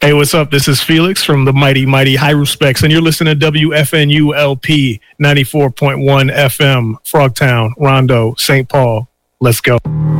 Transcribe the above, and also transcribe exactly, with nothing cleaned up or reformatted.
Hey, what's up? This is Felix from the Mighty Mighty High Respects, and you're listening to W F N U L P ninety-four point one F M, Frogtown, Rondo, Saint Paul. Let's go.